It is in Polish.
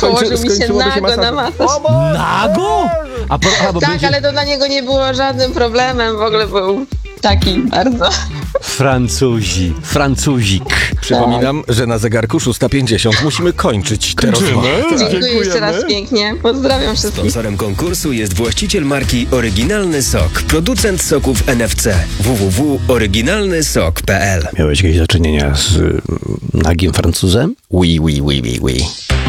Położył mi się nago na masaż. Nago? Tak, ale to dla niego nie było żadnym problemem. W ogóle był taki bardzo. Francuzik. Przypominam, że na zegarku 6:50 musimy kończyć tę rozmowę. Dziękuję jeszcze raz pięknie. Pozdrawiam wszystkich. Sponsorem konkursu jest właściciel marki Oryginalny Sok, producent soków NFC. www.oryginalnysok.pl. Miałeś jakieś do czynienia z nagim Francuzem? Oui.